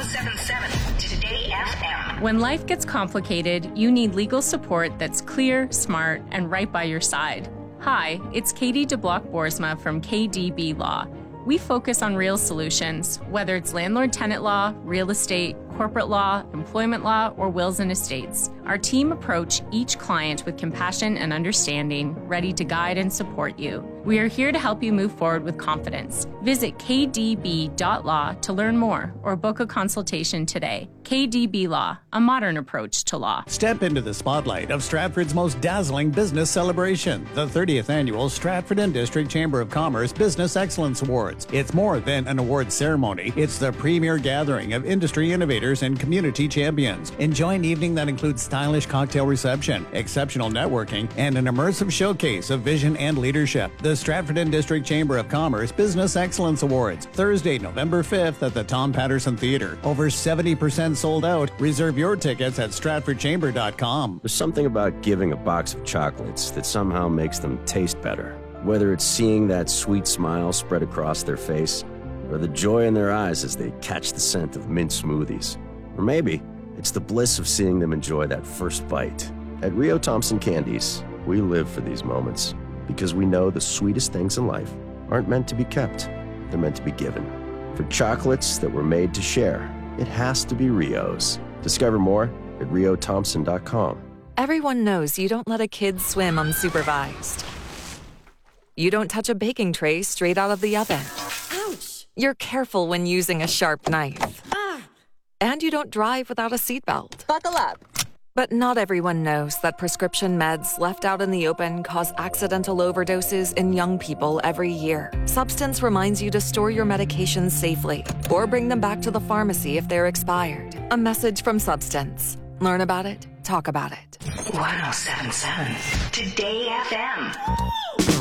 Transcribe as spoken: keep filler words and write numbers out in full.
seventy-seven Today F M. When life gets complicated, you need legal support that's clear, smart, and right by your side. Hi, it's Katie DeBlock-Boersma from K D B Law. We focus on real solutions, whether it's landlord-tenant law, real estate, corporate law, employment law, or wills and estates. Our team approach each client with compassion and understanding, ready to guide and support you. We are here to help you move forward with confidence. Visit k d b dot law to learn more or book a consultation today. K D B Law, a modern approach to law. Step into the spotlight of Stratford's most dazzling business celebration, the thirtieth Annual Stratford and District Chamber of Commerce Business Excellence Awards. It's more than an awards ceremony. It's the premier gathering of industry innovators and community champions. Enjoy an evening that includes stylish cocktail reception, exceptional networking, and an immersive showcase of vision and leadership. The Stratford and District Chamber of Commerce Business Excellence Awards, Thursday, November fifth at the Tom Patterson Theatre. Over seventy percent sold out. Reserve your tickets at stratford chamber dot com. There's something about giving a box of chocolates that somehow makes them taste better. Whether it's seeing that sweet smile spread across their face, or the joy in their eyes as they catch the scent of mint smoothies. Or maybe it's the bliss of seeing them enjoy that first bite. At Rio Thompson Candies, we live for these moments because we know the sweetest things in life aren't meant to be kept. They're meant to be given. For chocolates that were made to share, it has to be Rio's. Discover more at rio thompson dot com. Everyone knows you don't let a kid swim unsupervised. You don't touch a baking tray straight out of the oven. Ouch! You're careful when using a sharp knife. Ah! And you don't drive without a seatbelt. Buckle up. But not everyone knows that prescription meds left out in the open cause accidental overdoses in young people every year. Substance reminds you to store your medications safely or bring them back to the pharmacy if they're expired. A message from Substance. Learn about it, talk about it. ten seventy-seven Today F M.